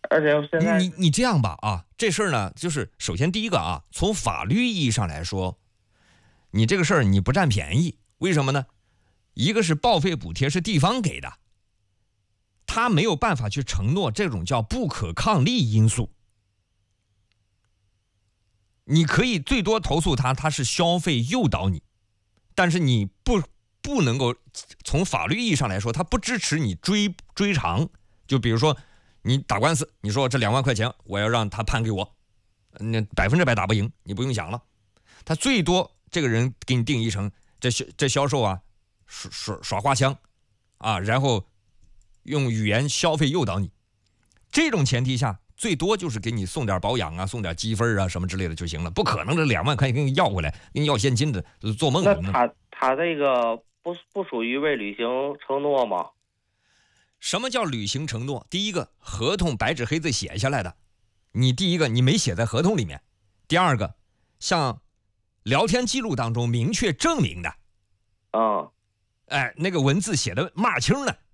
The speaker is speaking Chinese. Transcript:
而且现在你这样吧啊，这事儿呢，就是首先第一个啊，从法律意义上来说，你这个事儿你不占便宜，为什么呢？一个是报废补贴是地方给的，他没有办法去承诺这种叫不可抗力因素。你可以最多投诉他是消费诱导你，但是你不能够从法律意义上来说，他不支持你追偿。就比如说你打官司，你说这2万块钱我要让他判给我，那100%打不赢，你不用想了。他最多这个人给你定义成这销售啊耍花枪啊，然后用语言消费诱导你。这种前提下，最多就是给你送点保养啊，送点积分啊什么之类的就行了，不可能这2万块钱给你要回来，给你要现金的，做梦。 那他这个不属于未履行承诺吗？ 什么叫履行承诺？第一个，合同白纸黑字写下来的，你第一个你没写在合同里面；第二个，像聊天记录当中明确证明的， 嗯， 哎，那个文字写的码清的，